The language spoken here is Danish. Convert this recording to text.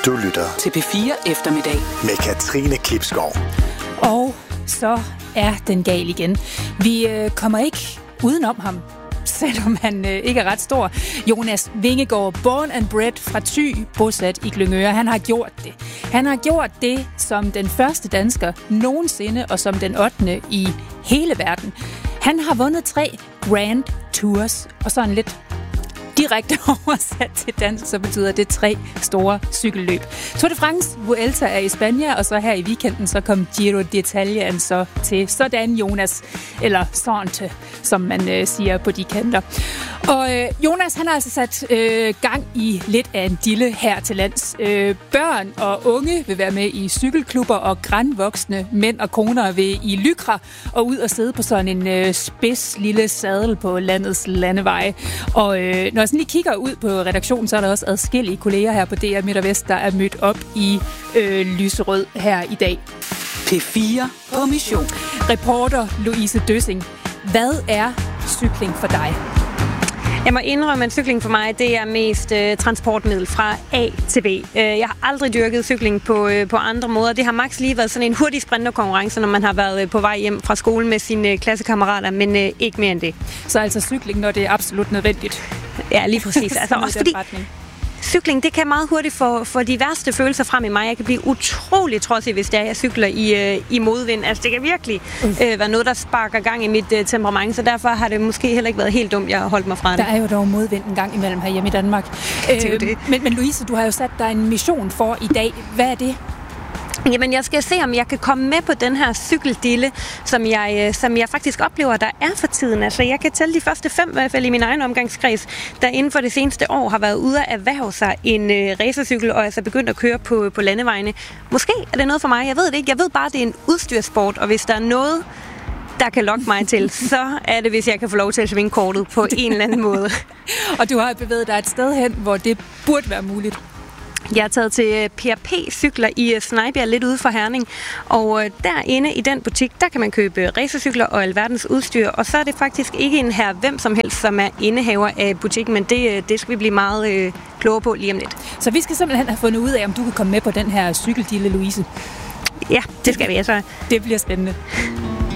Du lytter til P4 Eftermiddag med Katrine Klipskov. Og så er den gal igen. Vi kommer ikke udenom ham, selvom han ikke er ret stor. Jonas Vingegaard, born and bred fra Thy, bosat i Glyngøre. Han har gjort det. Han har gjort det som den første dansker nogensinde, og som den 8. i hele verden. Han har vundet 3 Grand Tours, og sådan lidt direkte oversat til dansk, så betyder det 3 store cykelløb. Tour de France, Vuelta er i Spanien, og så her i weekenden, så kom Giro d'Italia så til. Sådan Jonas, eller Sante, som man siger på de kanter. Og Jonas, han har altså sat gang i lidt af en dille her til lands. Børn og unge vil være med i cykelklubber, og grandvoksne mænd og koner vil i Lycra og ud og sidde på sådan en spids lille sadel på landets landeveje. Og når jeg sådan lige kigger ud på redaktionen, så er der også adskillige kolleger her på DR Midt og Vest, der er mødt op i lyserød her i dag. P4 på mission. Reporter Louise Døssing. Hvad er cykling for dig? Jeg må indrømme, at cykling for mig, det er mest transportmiddel fra A til B. Jeg har aldrig dyrket cykling på andre måder. Det har maks lige været sådan en hurtig sprinterkonkurrence, når man har været på vej hjem fra skole med sine klassekammerater, men ikke mere end det. Så altså cykling, når det er absolut nødvendigt? Ja, lige præcis. Altså også fordi cykling, det kan meget hurtigt få de værste følelser frem i mig. Jeg kan blive utrolig trodsig, hvis jeg cykler i modvind. Altså, det kan virkelig være noget, der sparker gang i mit temperament, så derfor har det måske heller ikke været helt dumt, jeg har holdt mig fra det. Der er jo dog modvind en gang imellem herhjemme i Danmark. Men Louise, du har jo sat dig en mission for i dag. Hvad er det? Jamen, jeg skal se, om jeg kan komme med på den her cykeldille, som jeg faktisk oplever, der er for tiden. Altså, jeg kan tælle de første 5, i hvert fald i min egen omgangskreds, der inden for det seneste år har været ude at erhverve sig en racercykel, og altså begyndt at køre på landevejene. Måske er det noget for mig, jeg ved det ikke. Jeg ved bare, det er en udstyrssport, og hvis der er noget, der kan lokke mig til, så er det, hvis jeg kan få lov til at svinge kortet på en eller anden måde. Og du har bevæget dig et sted hen, hvor det burde være muligt. Jeg er taget til PRP-cykler i Snejbjerg, lidt ude for Herning. Og derinde i den butik, der kan man købe racercykler og alverdens udstyr. Og så er det faktisk ikke en her hvem som helst, som er indehaver af butikken, men det skal vi blive meget klogere på lige om lidt. Så vi skal simpelthen have fundet ud af, om du kan komme med på den her cykeldille, Louise. Ja, det skal vi altså. Det bliver spændende.